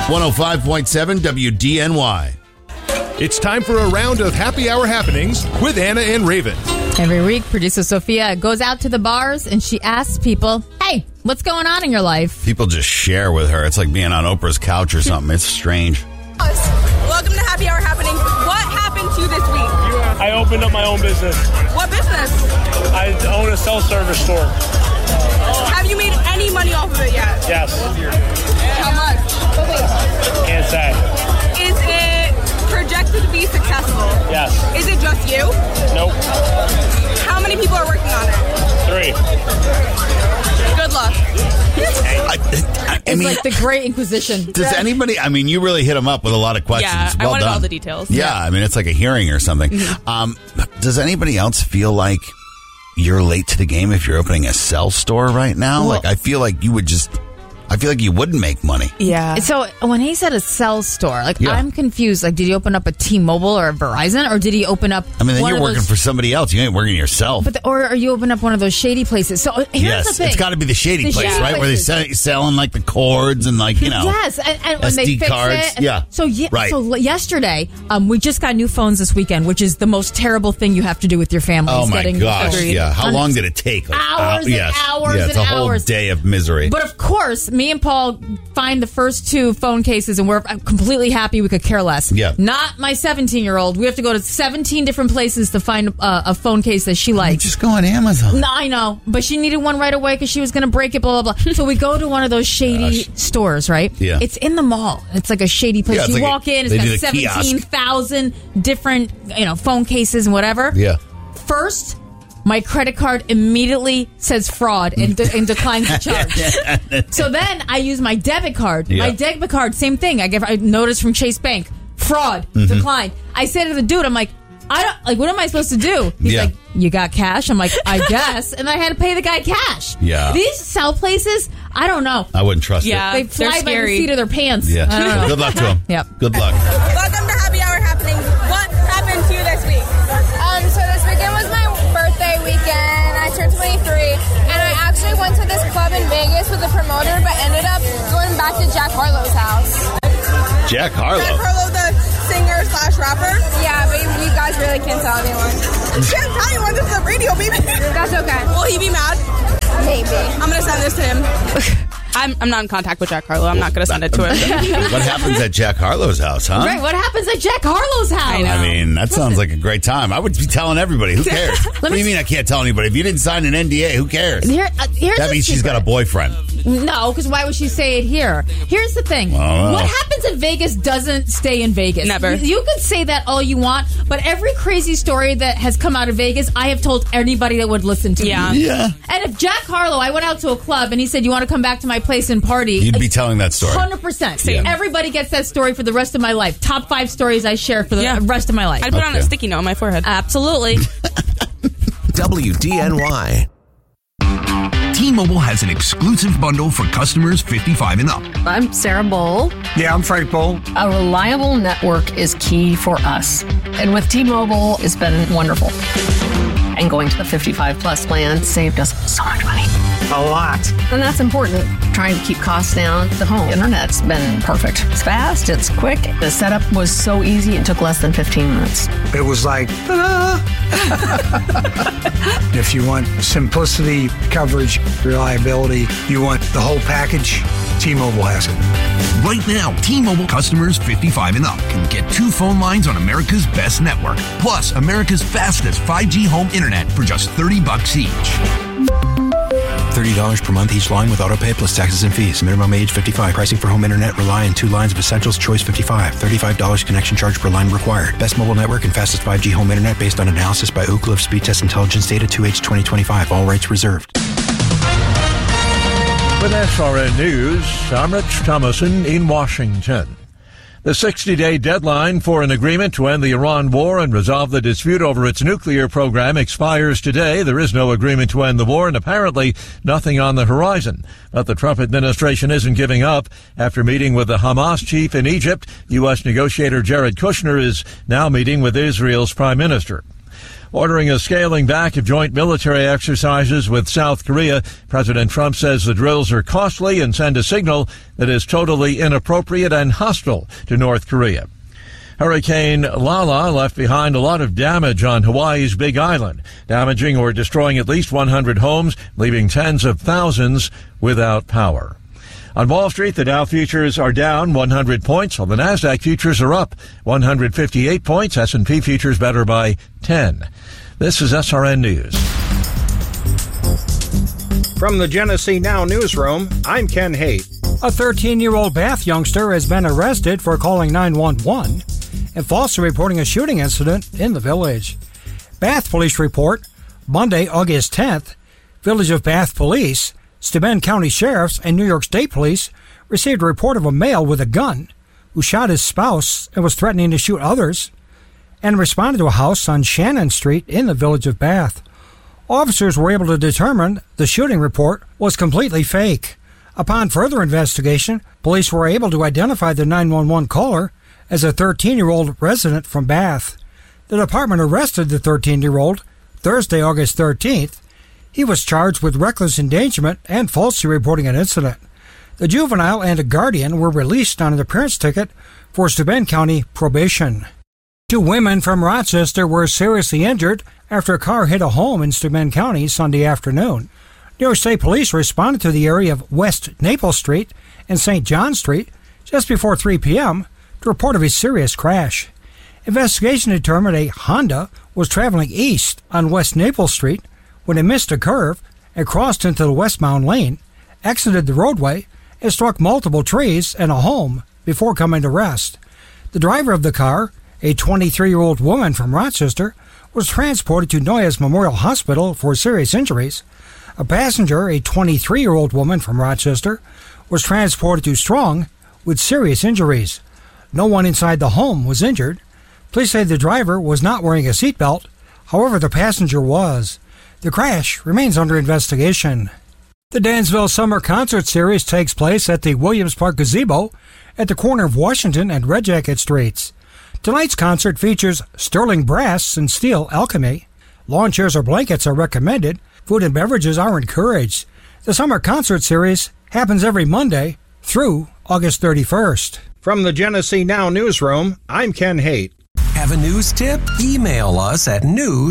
105.7 WDNY. It's time for a round of happy hour happenings with Anna and Raven. Every week, producer Sophia goes out to the bars and she asks people, hey, what's going on in your life? People just share with her. It's like being on Oprah's couch or something. It's strange. Welcome to Happy Hour Happenings. What happened to you this week? I opened up my own business. What business? I own a self-service store. Have you made any money off of it yet? Yes. How much? Can't say. Is it projected to be successful? Yes. Is it just you? Nope. How many people are working on it? 3. Good luck. It's like the Great Inquisition. Does anybody, you really hit them up with a lot of questions. Yeah, Well I wanted done. all the details. Yeah, it's like a hearing or something. Does anybody else feel like you're late to the game if you're opening a cell store right now? Well, I feel like you wouldn't make money. Yeah. So when he said a cell store, Yeah. I'm confused. Did he open up a T-Mobile or a Verizon, or did he open up? Then one you're of working those, for somebody else. You ain't working yourself. or are you open up one of those shady places? So here's the Yes, thing. it's got to be the shady The place, shady right? places. Where they're selling like the cords and Yes, and when they SD fix cards. it. Yeah. So Right. So yesterday, we just got new phones this weekend, which is the most terrible thing you have to do with your family. Oh is my getting gosh! phones. Yeah, how long did it take? Hours and hours Yeah, it's and a whole hours. day of misery. But of course, me and Paul find the first 2 phone cases, and we're completely happy. We could care less. Yeah. Not my 17-year-old. We have to go to 17 different places to find a phone case that she likes. Just go on Amazon. No, I know, but she needed one right away because she was going to break it. Blah blah blah. So we go to one of those shady stores, right? Yeah. It's in the mall. It's like a shady place. Yeah, it's You like walk in. they do It's the got kiosk. 17,000 different phone cases and whatever. Yeah. First, my credit card immediately says fraud and declines the charge. So then I use my debit card. Yeah. My debit card, same thing. I get a notice from Chase Bank. Fraud. Decline. I say to the dude, I'm like, what am I supposed to do? He's Yeah. like, you got cash? I'm like, I guess. And I had to pay the guy cash. Yeah. These cell places, I don't know. I wouldn't trust Yeah. They they're fly by the scary. seat of their pants. it. I don't Yeah. know. Good luck to him. Yep. Good luck. Welcome to Happy Hour Happenings. What happened to you this week? So this weekend was my birthday weekend. I turned 23, and I actually went to this club in Vegas with a promoter, but ended up going back to Jack Harlow's house. Jack Harlow. Jack Harlow, the singer/rapper. Yeah, but you guys really can't tell anyone. Can't tell you this is the radio, baby. That's okay. Will he be mad? Maybe. I'm gonna send this to him. I'm not in contact with Jack Harlow. I'm not going to send it to him. What happens at Jack Harlow's house, huh? Right, what happens at Jack Harlow's house? I know. That sounds like a great time. I would be telling everybody. Who cares? What do you mean I can't tell anybody? If you didn't sign an NDA, who cares? Here's That the means she's got a secret. boyfriend. No, because why would she say it here? Here's the thing. Well. What happens in Vegas doesn't stay in Vegas. Never. You could say that all you want, but every crazy story that has come out of Vegas, I have told anybody that would listen to Yeah. me. Yeah. And if Jack Harlow, I went out to a club and he said, you want to come back to my place and party? You'd be telling that story. 100%. Same. Everybody gets that story for the rest of my life. Top 5 stories I share for the rest of my life. I'd put it on Okay. a sticky note on my forehead. Absolutely. WDNY. T-Mobile has an exclusive bundle for customers 55 and up. I'm Sarah Bowl. Yeah, I'm Frank Bowl. A reliable network is key for us. And with T-Mobile, it's been wonderful. And going to the 55 plus plan saved us so much money. A lot. And that's important. Trying to keep costs down. The home internet's been perfect. It's fast, it's quick. The setup was so easy, it took less than 15 minutes. It was like, ta-da! If you want simplicity, coverage, reliability, you want the whole package, T-Mobile has it. Right now, T-Mobile customers 55 and up can get 2 phone lines on America's best network, plus America's fastest 5G home internet for just $30 each. $30 per month each line with autopay plus taxes and fees. Minimum age 55. Pricing for home internet rely on 2 lines of Essentials Choice 55. $35 connection charge per line required. Best mobile network and fastest 5G home internet based on analysis by Oak Cliff Speed Test Intelligence Data 2H 2025. All rights reserved. With SRN News, I'm Rich Thomason in Washington. The 60-day deadline for an agreement to end the Iran war and resolve the dispute over its nuclear program expires today. There is no agreement to end the war and apparently nothing on the horizon. But the Trump administration isn't giving up. After meeting with the Hamas chief in Egypt, U.S. negotiator Jared Kushner is now meeting with Israel's prime minister. ordering a scaling back of joint military exercises with South Korea. President Trump says the drills are costly and send a signal that is totally inappropriate and hostile to North Korea. Hurricane Lala left behind a lot of damage on Hawaii's Big Island, damaging or destroying at least 100 homes, leaving tens of thousands without power. On Wall Street, the Dow futures are down 100 points, while the Nasdaq futures are up 158 points. S&P futures better by 10. This is SRN News. From the Genesee Now newsroom, I'm Ken Haight. A 13-year-old Bath youngster has been arrested for calling 911 and falsely reporting a shooting incident in the village. Bath police report, Monday, August 10th, Village of Bath Police, Steuben County Sheriffs, and New York State Police received a report of a male with a gun who shot his spouse and was threatening to shoot others, and responded to a house on Shannon Street in the Village of Bath. Officers were able to determine the shooting report was completely fake. Upon further investigation, police were able to identify the 911 caller as a 13-year-old resident from Bath. The department arrested the 13-year-old Thursday, August 13th. He was charged with reckless endangerment and falsely reporting an incident. The juvenile and a guardian were released on an appearance ticket for Steuben County probation. 2 women from Rochester were seriously injured after a car hit a home in Steuben County Sunday afternoon. New York State Police responded to the area of West Naples Street and St. John Street just before 3 p.m. to report of a serious crash. Investigation determined a Honda was traveling east on West Naples Street when it missed a curve and crossed into the westbound lane, exited the roadway, and struck multiple trees and a home before coming to rest. The driver of the car, a 23-year-old woman from Rochester, was transported to Noyes Memorial Hospital for serious injuries. A passenger, a 23-year-old woman from Rochester, was transported to Strong with serious injuries. No one inside the home was injured. Police say the driver was not wearing a seatbelt. However, the passenger was. The crash remains under investigation. The Dansville Summer Concert Series takes place at the Williams Park Gazebo at the corner of Washington and Red Jacket Streets. Tonight's concert features Sterling Brass and Steel Alchemy. Lawn chairs or blankets are recommended. Food and beverages are encouraged. The Summer Concert Series happens every Monday through August 31st. From the Genesee Now newsroom, I'm Ken Haight. Have a news tip? Email us at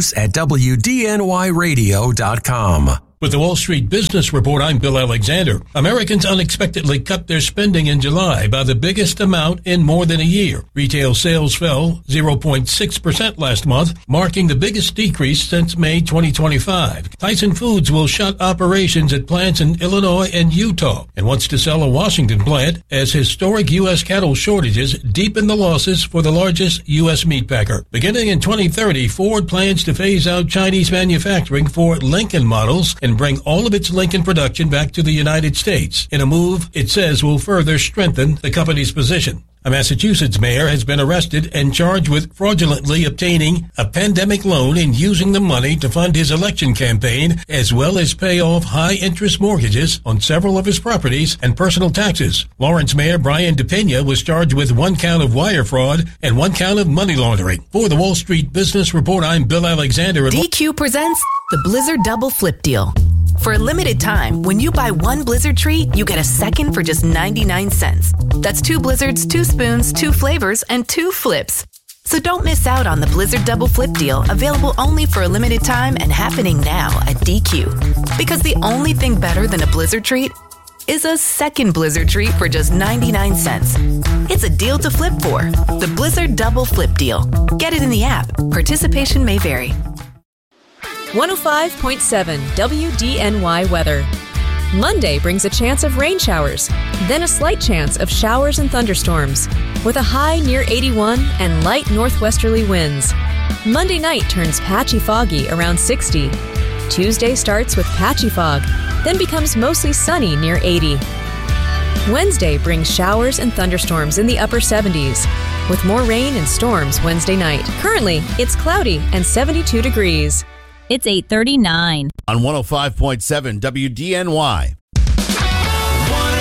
news@wdnyradio.com. With the Wall Street Business Report, I'm Bill Alexander. Americans unexpectedly cut their spending in July by the biggest amount in more than a year. Retail sales fell 0.6% last month, marking the biggest decrease since May 2025. Tyson Foods will shut operations at plants in Illinois and Utah and wants to sell a Washington plant as historic U.S. cattle shortages deepen the losses for the largest U.S. meat packer. Beginning in 2030, Ford plans to phase out Chinese manufacturing for Lincoln models and bring all of its Lincoln production back to the United States in a move it says will further strengthen the company's position. A Massachusetts mayor has been arrested and charged with fraudulently obtaining a pandemic loan and using the money to fund his election campaign, as well as pay off high-interest mortgages on several of his properties and personal taxes. Lawrence Mayor Brian DePena was charged with 1 count of wire fraud and 1 count of money laundering. For the Wall Street Business Report, I'm Bill Alexander. DQ presents the Blizzard Double Flip Deal. For a limited time, when you buy 1 Blizzard treat, you get a second for just 99 cents. That's 2 Blizzards, 2 spoons, 2 flavors, and 2 flips. So don't miss out on the Blizzard Double Flip Deal, available only for a limited time and happening now at DQ. Because the only thing better than a Blizzard treat is a second Blizzard treat for just 99 cents. It's a deal to flip for. The Blizzard Double Flip Deal. Get it in the app. Participation may vary. 105.7 WDNY weather. Monday brings a chance of rain showers, then a slight chance of showers and thunderstorms, with a high near 81 and light northwesterly winds. Monday night turns patchy foggy around 60. Tuesday starts with patchy fog, then becomes mostly sunny near 80. Wednesday brings showers and thunderstorms in the upper 70s, with more rain and storms Wednesday night. Currently, it's cloudy and 72 degrees. It's 8:39. On 105.7 WDNY.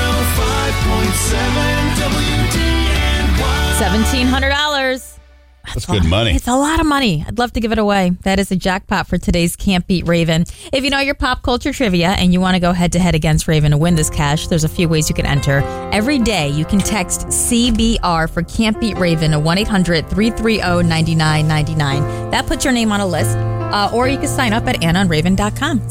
105.7 WDNY. $1,700. That's good money. It's a lot of money. I'd love to give it away. That is a jackpot for today's Can't Beat Raven. If you know your pop culture trivia and you want to go head-to-head against Raven to win this cash, there's a few ways you can enter. Every day, you can text CBR for Can't Beat Raven to 1-800-330-9999. That puts your name on a list. Or you can sign up at AnnaandRaven.com.